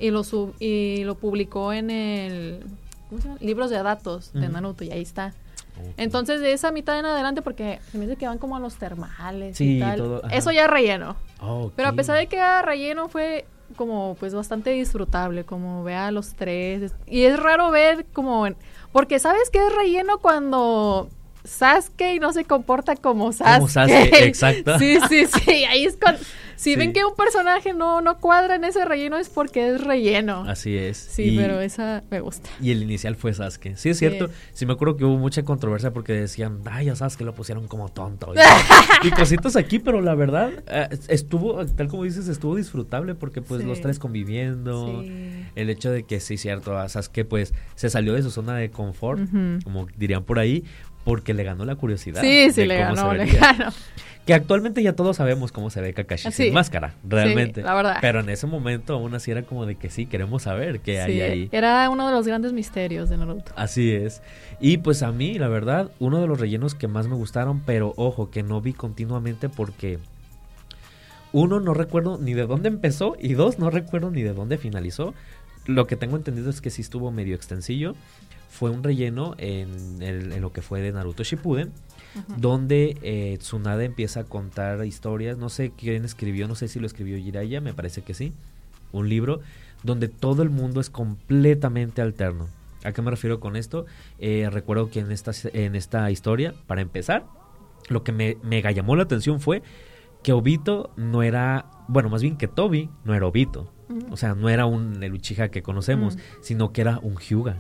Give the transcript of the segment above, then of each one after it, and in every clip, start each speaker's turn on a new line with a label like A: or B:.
A: y lo publicó en el ¿cómo se llama? Libros de datos de Naruto, y ahí está. Okay. Entonces, de esa mitad en adelante, porque se me dice que van como a los termales y tal. Todo, eso ya es relleno. Okay. Pero a pesar de que era relleno, fue como pues bastante disfrutable, como ver a los tres. Y es raro ver como... porque ¿sabes qué es relleno? Cuando Sasuke no se comporta como Sasuke. Como Sasuke,
B: exacto.
A: Sí. Ahí es con... Si ven que un personaje no cuadra en ese relleno, es porque es relleno.
B: Así es.
A: Sí, pero esa me gusta.
B: Y el inicial fue Sasuke. Sí, es cierto. Sí, me acuerdo que hubo mucha controversia porque decían, ay, a Sasuke lo pusieron como tonto. Y cositas aquí, pero la verdad, estuvo, tal como dices, estuvo disfrutable porque pues los tres conviviendo. Sí. El hecho de que sí, cierto, a Sasuke pues se salió de su zona de confort, como dirían por ahí, porque le ganó la curiosidad.
A: Sí, le ganó.
B: Que actualmente ya todos sabemos cómo se ve Kakashi sin máscara, realmente.
A: Sí, la verdad.
B: Pero en ese momento aún así era como de que sí, queremos saber qué hay ahí.
A: Era uno de los grandes misterios de Naruto.
B: Así es. Y pues a mí, la verdad, uno de los rellenos que más me gustaron, pero ojo, que no vi continuamente porque... uno, no recuerdo ni de dónde empezó, y dos, no recuerdo ni de dónde finalizó. Lo que tengo entendido es que sí estuvo medio extensillo. Fue un relleno en lo que fue de Naruto Shippuden, donde Tsunade empieza a contar historias. No sé quién escribió, no sé si lo escribió Jiraiya, me parece que sí. Un libro donde todo el mundo es completamente alterno. ¿A qué me refiero con esto? Recuerdo que en esta historia, para empezar, lo que me llamó la atención fue que Obito no era... bueno, más bien que Tobi no era Obito. O sea, no era el Uchiha que conocemos, sino que era un Hyuga.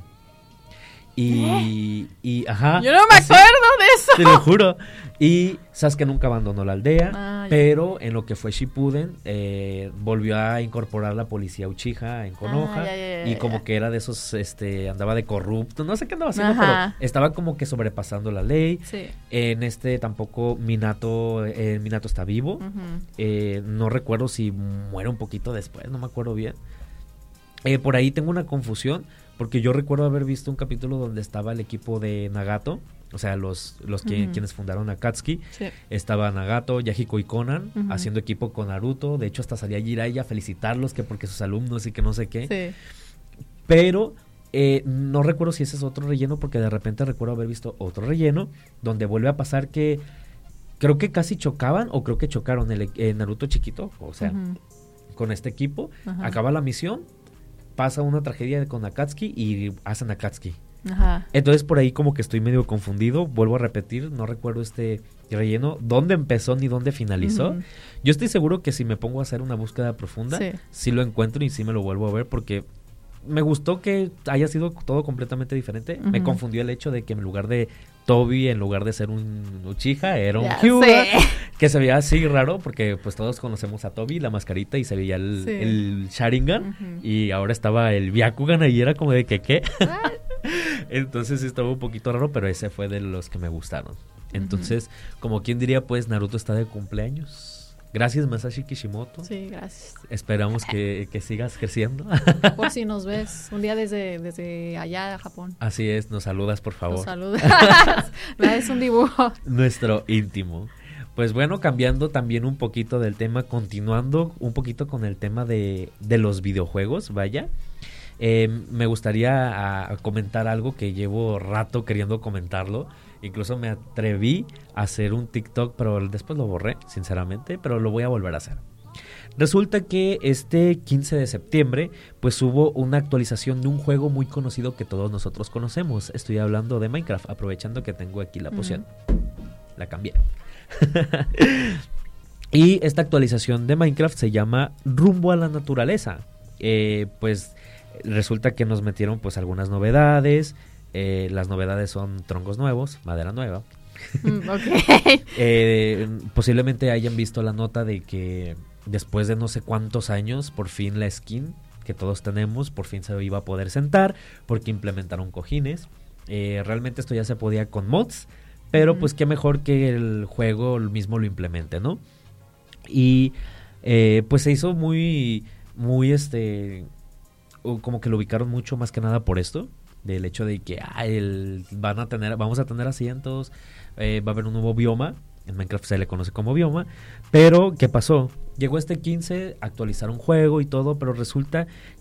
B: Y ajá.
A: Yo no me acuerdo de eso.
B: Te lo juro. Y Sasuke nunca abandonó la aldea, pero en lo que fue Shippuden volvió a incorporar la policía Uchiha en Konoha, y como que era de esos, andaba de corrupto, no sé qué andaba haciendo, pero estaba como que sobrepasando la ley.
A: Sí.
B: En tampoco Minato está vivo. No recuerdo si muere un poquito después, no me acuerdo bien. Por ahí tengo una confusión, porque yo recuerdo haber visto un capítulo donde estaba el equipo de Nagato, o sea, quienes fundaron Akatsuki. Sí. Estaba Nagato, Yahiko y Conan haciendo equipo con Naruto. De hecho, hasta salía Jiraiya a felicitarlos, que porque sus alumnos y que no sé qué.
A: Sí.
B: Pero no recuerdo si ese es otro relleno, porque de repente recuerdo haber visto otro relleno donde vuelve a pasar que creo que casi chocaban, o creo que chocaron el Naruto chiquito, o sea, con este equipo. Acaba la misión, pasa una tragedia con Akatsuki y hacen Akatsuki. Entonces por ahí como que estoy medio confundido. Vuelvo a repetir, no recuerdo este relleno, dónde empezó ni dónde finalizó. Yo estoy seguro que si me pongo a hacer una búsqueda profunda, sí lo encuentro y sí me lo vuelvo a ver, porque me gustó que haya sido todo completamente diferente. Me confundió el hecho de que en lugar de Tobi, en lugar de ser un Uchiha, era un Hyuga, que se veía así raro, porque pues todos conocemos a Tobi, la mascarita, y se veía el Sharingan, y ahora estaba el Byakugan ahí, era como de que ¿qué? Entonces estaba un poquito raro, pero ese fue de los que me gustaron. Entonces, como quien diría, pues Naruto está de cumpleaños. Gracias, Masashi Kishimoto.
A: Sí, gracias.
B: Esperamos que sigas creciendo.
A: Por si nos ves un día desde allá, Japón.
B: Así es, nos saludas, por favor.
A: Nos saludas. Es un dibujo.
B: Nuestro íntimo. Pues bueno, cambiando también un poquito del tema, continuando un poquito con el tema de los videojuegos, vaya. Me gustaría comentar algo que llevo rato queriendo comentarlo. Incluso me atreví a hacer un TikTok, pero después lo borré, sinceramente, pero lo voy a volver a hacer. Resulta que este 15 de septiembre, pues hubo una actualización de un juego muy conocido que todos nosotros conocemos. Estoy hablando de Minecraft, aprovechando que tengo aquí la poción. La cambié. Y esta actualización de Minecraft se llama Rumbo a la Naturaleza. Pues resulta que nos metieron pues algunas novedades. Las novedades son troncos nuevos, madera nueva. Posiblemente hayan visto la nota de que después de no sé cuántos años, por fin la skin que todos tenemos, por fin se iba a poder sentar, porque implementaron cojines. Realmente esto ya se podía con mods, pero pues qué mejor que el juego mismo lo implemente, ¿no? Y pues se hizo muy como que lo ubicaron mucho más que nada por esto, del hecho de que vamos a tener asientos, va a haber un nuevo bioma. En Minecraft se le conoce como bioma. Pero ¿qué pasó? Llegó este 15, actualizaron juego y todo, pero resulta